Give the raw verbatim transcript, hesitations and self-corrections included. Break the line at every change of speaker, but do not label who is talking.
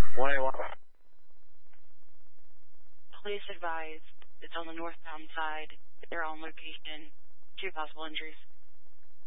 one eight one.
Police advised it's on the northbound side. They're on location. Two possible injuries.